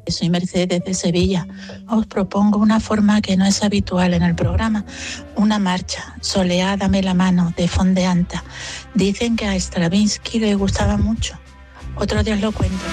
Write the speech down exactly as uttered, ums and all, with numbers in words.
Soy Mercedes de Sevilla. Os propongo una forma que no es habitual en el programa, una marcha, Soleá, dame la mano, de Fondeanta. Dicen que a Stravinsky le gustaba mucho. Otro día os lo cuento.